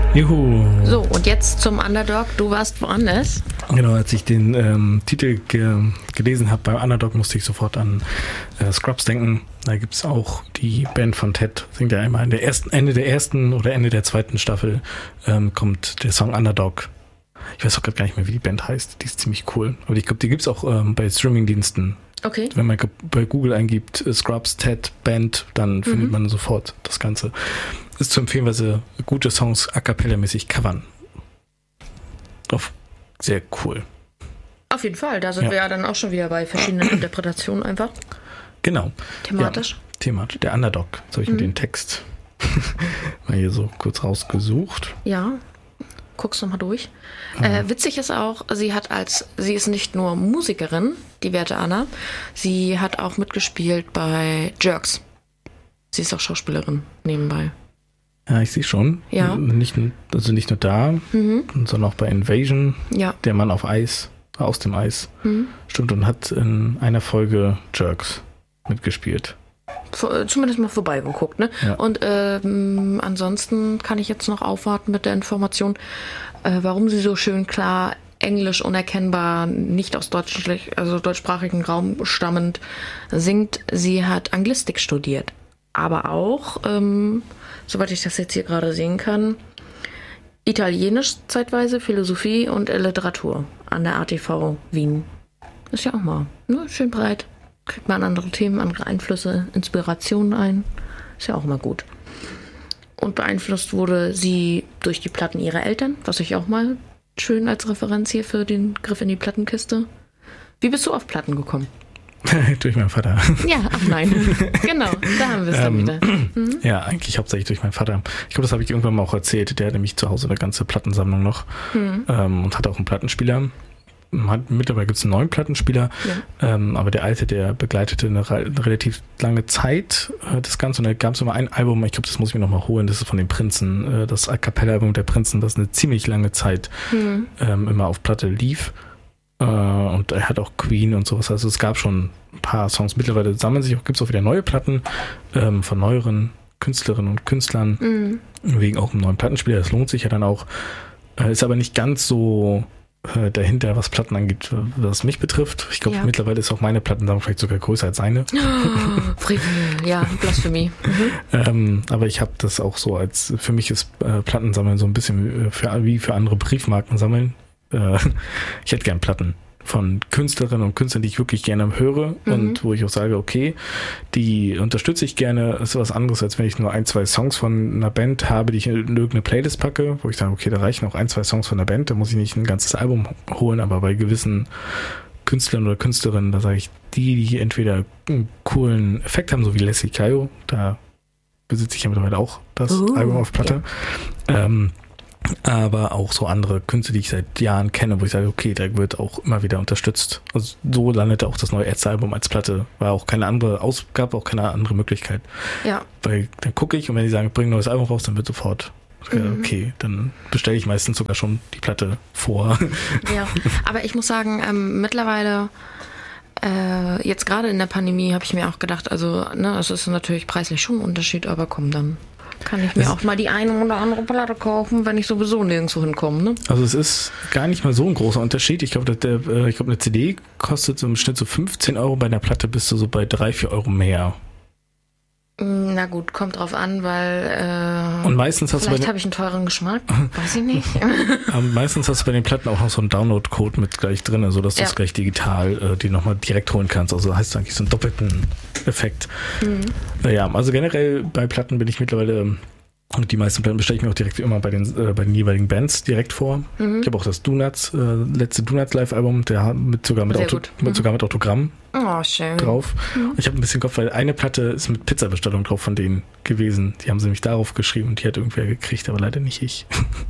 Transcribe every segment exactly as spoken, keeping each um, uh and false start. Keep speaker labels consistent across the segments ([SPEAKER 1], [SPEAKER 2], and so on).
[SPEAKER 1] Juhu.
[SPEAKER 2] So, und jetzt zum Underdog. Du warst woanders.
[SPEAKER 1] Genau, als ich den ähm, Titel ge- gelesen habe, beim Underdog musste ich sofort an äh, Scrubs denken. Da gibt es auch die Band von Ted, singt ja einmal in der ersten, Ende der ersten oder Ende der zweiten Staffel ähm, kommt der Song Underdog. Ich weiß auch gerade gar nicht mehr, wie die Band heißt. Die ist ziemlich cool. Aber ich glaube, die gibt es auch ähm, bei Streamingdiensten.
[SPEAKER 2] Okay.
[SPEAKER 1] Wenn man bei Google eingibt, äh, Scrubs, Ted, Band, dann mhm. findet man sofort das Ganze. Ist zu empfehlen, weil sie gute Songs a cappella-mäßig covern. Auf sehr cool.
[SPEAKER 2] Auf jeden Fall, da sind
[SPEAKER 1] ja.
[SPEAKER 2] wir ja dann auch schon wieder bei verschiedenen Interpretationen einfach.
[SPEAKER 1] Genau.
[SPEAKER 2] Thematisch.
[SPEAKER 1] Ja, thematisch. Der Underdog. Jetzt habe ich mhm. mir den Text mal hier so kurz rausgesucht.
[SPEAKER 2] Ja, guck's nochmal durch. Mhm. Äh, witzig ist auch, sie hat als, sie ist nicht nur Musikerin, die werte Anna, sie hat auch mitgespielt bei Jerks. Sie ist auch Schauspielerin nebenbei.
[SPEAKER 1] Ja, ich sehe schon.
[SPEAKER 2] Ja.
[SPEAKER 1] Nicht, also nicht nur da,
[SPEAKER 2] mhm. sondern
[SPEAKER 1] auch bei Invasion.
[SPEAKER 2] Ja.
[SPEAKER 1] Der Mann auf Eis, aus dem Eis. Mhm. Stimmt, und hat in einer Folge Jerks mitgespielt.
[SPEAKER 2] Vor, zumindest mal vorbeigeguckt, ne? Ja. Und ähm, ansonsten kann ich jetzt noch aufwarten mit der Information, äh, warum sie so schön klar Englisch unerkennbar, nicht aus Deutsch, also deutschsprachigen Raum stammend singt. Sie hat Anglistik studiert. Aber auch, ähm, soweit ich das jetzt hier gerade sehen kann, Italienisch zeitweise, Philosophie und Literatur an der A T V Wien. Ist ja auch mal ne, schön breit. Kriegt man andere Themen, andere Einflüsse, Inspirationen ein. Ist ja auch mal gut. Und beeinflusst wurde sie durch die Platten ihrer Eltern, was ich auch mal schön als Referenz hier für den Griff in die Plattenkiste. Wie bist du auf Platten gekommen?
[SPEAKER 1] Durch meinen Vater.
[SPEAKER 2] Ja, ach nein. Genau, da haben wir es dann
[SPEAKER 1] ähm,
[SPEAKER 2] wieder. Mhm.
[SPEAKER 1] Ja, eigentlich hauptsächlich durch meinen Vater. Ich glaube, das habe ich irgendwann mal auch erzählt. Der hat nämlich zu Hause eine ganze Plattensammlung noch mhm. ähm, und hat auch einen Plattenspieler. Hat, mittlerweile gibt es einen neuen Plattenspieler, ja. ähm, aber der alte, der begleitete eine, eine relativ lange Zeit äh, das Ganze. Und da gab es immer ein Album, ich glaube, das muss ich mir nochmal holen, das ist von den Prinzen, äh, das A Cappella-Album der Prinzen, das eine ziemlich lange Zeit mhm. ähm, immer auf Platte lief. Und er hat auch Queen und sowas. Also es gab schon ein paar Songs. Mittlerweile sammeln sich auch, gibt es auch wieder neue Platten ähm, von neueren Künstlerinnen und Künstlern. Mhm. Wegen auch einem neuen Plattenspieler. Das lohnt sich ja dann auch. Äh, ist aber nicht ganz so äh, dahinter, was Platten angeht, was mich betrifft. Ich glaube, ja. mittlerweile ist auch meine Plattensammlung vielleicht sogar größer als seine.
[SPEAKER 2] Oh, ja, Blasphemie. Mhm.
[SPEAKER 1] ähm, aber ich habe das auch so als, für mich ist äh, Plattensammeln so ein bisschen für, wie für andere Briefmarken sammeln. Ich hätte gern Platten von Künstlerinnen und Künstlern, die ich wirklich gerne höre mhm. und wo ich auch sage, okay, die unterstütze ich gerne. Das ist was anderes, als wenn ich nur ein, zwei Songs von einer Band habe, die ich in irgendeine Playlist packe, wo ich sage, okay, da reichen auch ein, zwei Songs von der Band, da muss ich nicht ein ganzes Album holen, aber bei gewissen Künstlern oder Künstlerinnen, da sage ich, die, die entweder einen coolen Effekt haben, so wie Leslie Caio, da besitze ich ja mittlerweile auch das uh, Album auf Platte. Ja. Ähm, aber auch so andere Künstler, die ich seit Jahren kenne, wo ich sage, okay, da wird auch immer wieder unterstützt. Also so landete auch das neue Ärzte-Album als Platte. War auch keine andere Ausgabe, auch keine andere Möglichkeit.
[SPEAKER 2] Ja.
[SPEAKER 1] Weil dann gucke ich und wenn die sagen, bring ein neues Album raus, dann wird sofort, mhm. okay, dann bestelle ich meistens sogar schon die Platte vor.
[SPEAKER 2] Ja, aber ich muss sagen, ähm, mittlerweile äh, jetzt gerade in der Pandemie habe ich mir auch gedacht, also ne, es ist natürlich preislich schon ein Unterschied, aber komm, dann kann ich mir das auch mal die eine oder andere Platte kaufen, wenn ich sowieso nirgendwo hinkomme. Ne?
[SPEAKER 1] Also es ist gar nicht mal so ein großer Unterschied. Ich glaube, ich glaube, eine C D kostet so im Schnitt so fünfzehn Euro. Bei einer Platte bist du so bei drei, vier Euro mehr.
[SPEAKER 2] Na gut, kommt drauf an, weil äh,
[SPEAKER 1] und meistens hast
[SPEAKER 2] vielleicht
[SPEAKER 1] habe
[SPEAKER 2] ich einen teuren Geschmack, weiß ich nicht.
[SPEAKER 1] Meistens hast du bei den Platten auch noch so einen Download-Code mit gleich drin, also dass ja. du es gleich digital äh, die nochmal direkt holen kannst. Also heißt eigentlich so einen doppelten Effekt. Mhm. Naja, also generell bei Platten bin ich mittlerweile, die meisten Platten bestelle ich mir auch direkt wie immer bei den, äh, bei den jeweiligen Bands direkt vor. Mhm. Ich habe auch das Donuts, äh, letzte Donuts Live-Album, der mit sogar mit, Auto, mit, mhm. sogar mit Autogramm
[SPEAKER 2] oh, schön.
[SPEAKER 1] drauf. Mhm. Ich habe ein bisschen Kopf, weil eine Platte ist mit Pizzabestellung drauf von denen gewesen. Die haben sie nämlich darauf geschrieben und die hat irgendwer gekriegt, aber leider nicht ich.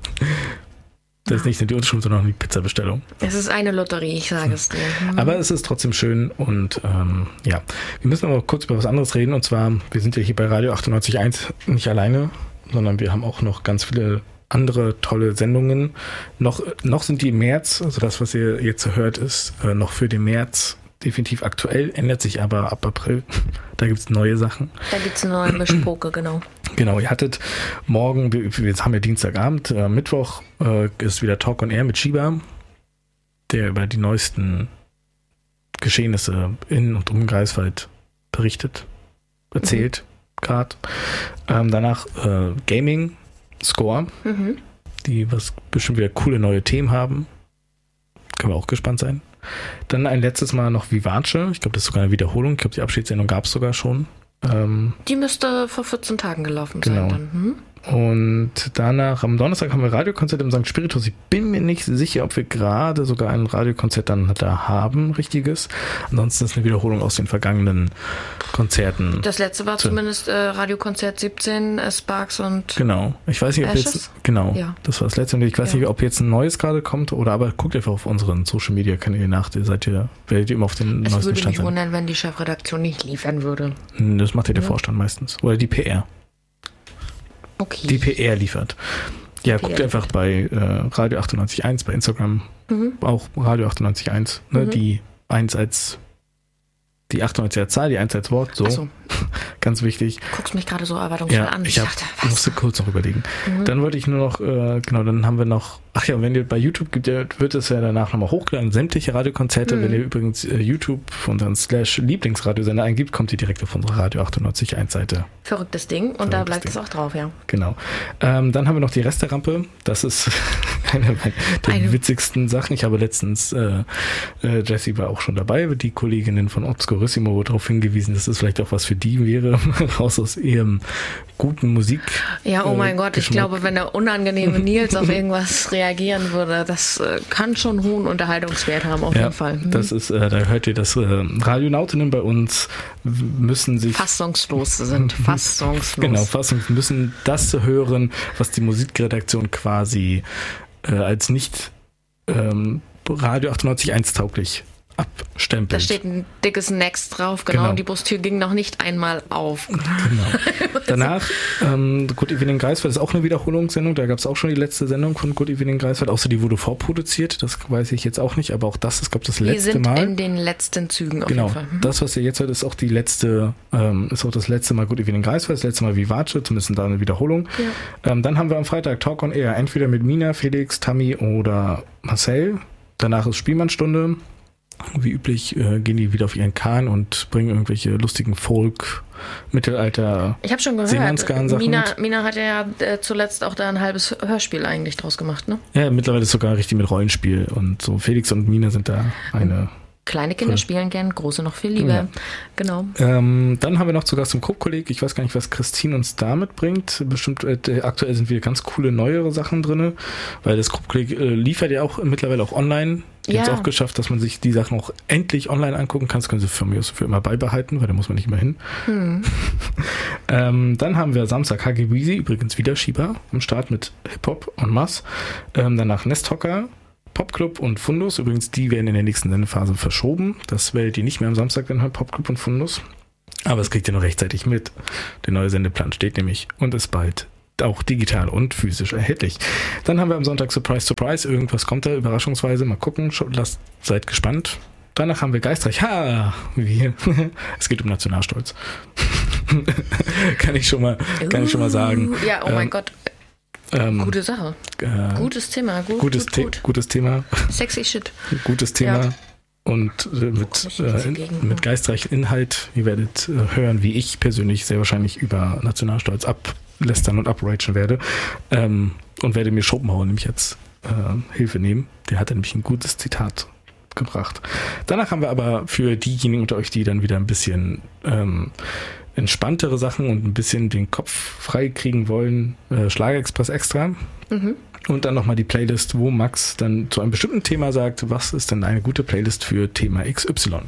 [SPEAKER 1] Das ist nicht nur die Unterschrift, sondern auch die Pizzabestellung.
[SPEAKER 2] Es ist eine Lotterie, ich sage es dir. Mhm.
[SPEAKER 1] Aber es ist trotzdem schön und ähm, ja. Wir müssen aber kurz über was anderes reden und zwar, wir sind ja hier bei Radio achtundneunzig Komma eins nicht alleine, sondern wir haben auch noch ganz viele andere tolle Sendungen. Noch, noch sind die im März, also das, was ihr jetzt hört, ist äh, noch für den März definitiv aktuell, ändert sich aber ab April. Da gibt es neue Sachen.
[SPEAKER 2] Da gibt es eine neue Mischpoke, genau.
[SPEAKER 1] Genau, ihr hattet morgen, jetzt haben wir Dienstagabend, äh, Mittwoch äh, ist wieder Talk on Air mit Shiba, der über die neuesten Geschehnisse in und um Greifswald berichtet, erzählt mhm. gerade. Ähm, danach äh, Gaming, Score, mhm. die was bestimmt wieder coole neue Themen haben. Können wir auch gespannt sein. Dann ein letztes Mal noch Vivace. Ich glaube, das ist sogar eine Wiederholung. Ich glaube, die Abschiedssendung gab es sogar schon. Ähm,
[SPEAKER 2] die müsste vor vierzehn Tagen gelaufen
[SPEAKER 1] genau.
[SPEAKER 2] sein. Dann. Hm?
[SPEAKER 1] Und danach, am Donnerstag haben wir Radiokonzert im Sankt Spiritus. Ich bin mir nicht sicher, ob wir gerade sogar ein Radiokonzert dann da haben, richtiges. Ansonsten ist eine Wiederholung aus den vergangenen Konzerten.
[SPEAKER 2] Das letzte war zumindest äh, Radiokonzert siebzehn, äh, Sparks und
[SPEAKER 1] genau. Ich weiß nicht, ob
[SPEAKER 2] Ashes?
[SPEAKER 1] jetzt, genau, ja. Das war das letzte. Ich weiß ja. nicht, ob jetzt ein neues gerade kommt oder aber guckt einfach auf unseren Social Media Kanälen nach. Ihr seid ihr, werdet ihr immer auf den
[SPEAKER 2] es
[SPEAKER 1] neuesten Stand sein.
[SPEAKER 2] Es würde mich wundern, wenn die Chefredaktion nicht liefern würde.
[SPEAKER 1] Das macht ja der ja. Vorstand meistens. Oder die P R.
[SPEAKER 2] Okay.
[SPEAKER 1] Die P R liefert. Ja, P R. Guckt einfach bei äh, Radio achtundneunzig Komma eins, bei Instagram, mhm. auch Radio achtundneunzig Komma eins, ne, mhm. die eins als die achtundneunzig als Zahl, die eins als Wort, so. Ach so. Ganz wichtig.
[SPEAKER 2] Du guckst mich gerade so erwartungsvoll
[SPEAKER 1] ja,
[SPEAKER 2] an.
[SPEAKER 1] Ich, ich hab, dachte, was? musste kurz noch überlegen. Mhm. Dann wollte ich nur noch, äh, genau, dann haben wir noch, ach ja, wenn ihr bei YouTube gibt, wird es ja danach nochmal hochgeladen, sämtliche Radiokonzerte. Mhm. Wenn ihr übrigens äh, YouTube von unseren Slash Lieblingsradiosender eingibt, kommt ihr direkt auf unsere Radio achtundneunzig Komma eins Seite.
[SPEAKER 2] Verrücktes Ding und Verrücktes da bleibt Ding. Es auch drauf, ja.
[SPEAKER 1] Genau. Ähm, dann haben wir noch die Resterampe. Das ist eine der eine. witzigsten Sachen. Ich habe letztens, äh, äh, Jessie war auch schon dabei, die Kolleginnen von Obscurissimo darauf hingewiesen, dass es vielleicht auch was für die wäre, raus aus ihrem guten Musik.
[SPEAKER 2] Ja, oh mein äh, Gott, ich glaube, wenn der unangenehme Nils auf irgendwas reagieren würde, das äh, kann schon hohen Unterhaltungswert haben, auf
[SPEAKER 1] ja,
[SPEAKER 2] jeden Fall. Hm.
[SPEAKER 1] Das ist, äh, da hört ihr, dass äh, Radionautinnen bei uns müssen sich
[SPEAKER 2] fassungslos sind, fassungslos.
[SPEAKER 1] Genau, fassungslos müssen das hören, was die Musikredaktion quasi äh, als nicht ähm, Radio achtundneunzig Komma eins tauglich abstempelt.
[SPEAKER 2] Da steht ein dickes Next drauf, genau, genau. Und die Brusttür ging noch nicht einmal auf.
[SPEAKER 1] Genau. Danach, ähm, Good Evening Greifswald ist auch eine Wiederholungssendung, da gab es auch schon die letzte Sendung von Good Evening Greifswald, außer die wurde vorproduziert, das weiß ich jetzt auch nicht, aber auch das ist, glaube ich, das letzte Mal.
[SPEAKER 2] Wir sind in den letzten Zügen auf
[SPEAKER 1] genau.
[SPEAKER 2] jeden Fall. Mhm.
[SPEAKER 1] Das, was ihr jetzt hört, ist auch die letzte, ähm, ist auch das letzte Mal Good Evening Greifswald, das letzte Mal Vivace, zumindest da eine Wiederholung. Ja. Ähm, dann haben wir am Freitag Talk on Air, entweder mit Mina, Felix, Tammy oder Marcel. Danach ist Spielmannstunde. Wie üblich äh, gehen die wieder auf ihren Kahn und bringen irgendwelche lustigen Folk, Mittelalter,
[SPEAKER 2] ich habe schon gehört, Mina, Mina hat ja äh, zuletzt auch da ein halbes Hörspiel eigentlich draus gemacht, ne?
[SPEAKER 1] Ja, mittlerweile ist sogar richtig mit Rollenspiel und so. Felix und Mina sind da eine...
[SPEAKER 2] Kleine Kinder voll. Spielen gern, große noch viel lieber. Ja. Genau.
[SPEAKER 1] Ähm, dann haben wir noch zu Gast im Krupp-Kolleg. Ich weiß gar nicht, was Christine uns da mitbringt. Bestimmt, äh, aktuell sind wieder ganz coole, neuere Sachen drin, weil das Krupp-Kolleg äh, liefert ja auch mittlerweile auch online. Die ja. haben es auch geschafft, dass man sich die Sachen auch endlich online angucken kann. Das können sie für mich für immer beibehalten, weil da muss man nicht mehr hin. Hm. ähm, dann haben wir Samstag Huggy Weezy, übrigens wieder Shiba am Start mit Hip-Hop en masse. Ähm, danach Nesthocker, Popclub und Fundus. Übrigens, die werden in der nächsten Sendephase verschoben. Das werdet ihr nicht mehr am Samstag dann hören, Popclub und Fundus. Aber das kriegt ihr noch rechtzeitig mit. Der neue Sendeplan steht nämlich und ist bald auch digital und physisch erhältlich. Dann haben wir am Sonntag Surprise, Surprise. Irgendwas kommt da überraschungsweise. Mal gucken. Lasst, seid gespannt. Danach haben wir Geistreich. Ha! Wie? Es geht um Nationalstolz. kann ich schon mal, kann ich schon mal sagen.
[SPEAKER 2] Ja, oh mein
[SPEAKER 1] ähm,
[SPEAKER 2] Gott.
[SPEAKER 1] Ähm,
[SPEAKER 2] Gute Sache. Äh, gutes Thema. Gut,
[SPEAKER 1] gutes,
[SPEAKER 2] gut,
[SPEAKER 1] The-
[SPEAKER 2] gut.
[SPEAKER 1] gutes Thema.
[SPEAKER 2] Sexy Shit.
[SPEAKER 1] Gutes Thema.
[SPEAKER 2] Ja.
[SPEAKER 1] Und äh, mit, äh, mit geistreichem Inhalt. Ihr werdet äh, hören, wie ich persönlich sehr wahrscheinlich über Nationalstolz ablästern und abragen werde. Ähm, und werde mir Schopenhauer nämlich jetzt äh, Hilfe nehmen. Der hat nämlich ein gutes Zitat gebracht. Danach haben wir aber für diejenigen unter euch, die dann wieder ein bisschen ähm, entspanntere Sachen und ein bisschen den Kopf frei kriegen wollen, äh, Schlagerexpress extra. Mhm. Und dann nochmal die Playlist, wo Max dann zu einem bestimmten Thema sagt, was ist denn eine gute Playlist für Thema X Y?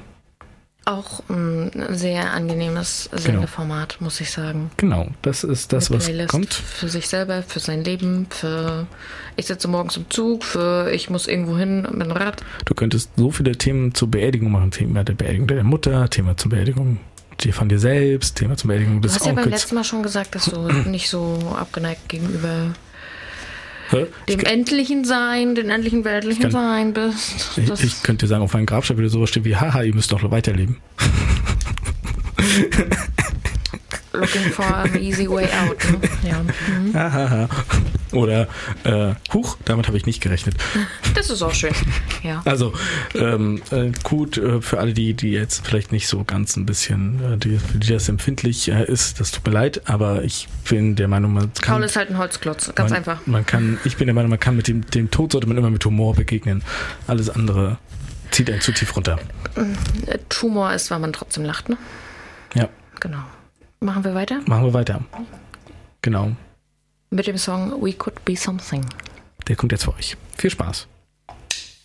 [SPEAKER 2] Auch ein sehr angenehmes Sendeformat, genau. Muss ich sagen.
[SPEAKER 1] Genau, das ist das, eine was Playlist kommt.
[SPEAKER 2] Für sich selber, für sein Leben, für ich sitze morgens im Zug, für ich muss irgendwo hin mit dem Rad.
[SPEAKER 1] Du könntest so viele Themen zur Beerdigung machen. Thema der Beerdigung der Mutter, Thema zur Beerdigung von dir selbst, Thema zur Beerdigung des
[SPEAKER 2] Onkels. Du hast
[SPEAKER 1] Onkels.
[SPEAKER 2] ja beim letzten Mal schon gesagt, dass du nicht so abgeneigt gegenüber dem ich, endlichen Sein, den endlichen weltlichen kann, Sein bist.
[SPEAKER 1] Ich, ich könnte dir sagen, auf meinem Grabstein würde sowas stehen wie, haha, ihr müsst doch weiterleben.
[SPEAKER 2] Looking for an easy way out. Ne? Ja. Mhm.
[SPEAKER 1] Hahaha. Oder, äh, huch, damit habe ich nicht gerechnet.
[SPEAKER 2] Das ist auch schön, ja.
[SPEAKER 1] Also, ähm, äh, gut, äh, für alle, die, die jetzt vielleicht nicht so ganz ein bisschen, äh, die, für die das empfindlich äh, ist, das tut mir leid, aber ich bin der Meinung, man kann...
[SPEAKER 2] Paul ist halt ein Holzklotz, ganz
[SPEAKER 1] man,
[SPEAKER 2] einfach.
[SPEAKER 1] Man kann, ich bin der Meinung, man kann mit dem, dem Tod sollte man immer mit Humor begegnen. Alles andere zieht einen zu tief runter.
[SPEAKER 2] Humor ist, weil man trotzdem lacht, ne?
[SPEAKER 1] Ja.
[SPEAKER 2] Genau. Machen wir weiter?
[SPEAKER 1] Machen wir weiter. Genau.
[SPEAKER 2] Mit dem Song We Could Be Something.
[SPEAKER 1] Der kommt jetzt für euch. Viel Spaß.